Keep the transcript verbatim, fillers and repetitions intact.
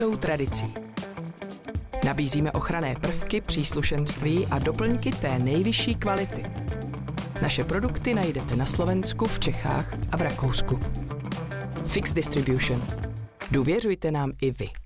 tradicí. Nabízíme ochranné prvky, příslušenství a doplňky té nejvyšší kvality. Naše produkty najdete na Slovensku, v Čechách a v Rakousku. Fix Distribution. Důvěřujte nám i vy.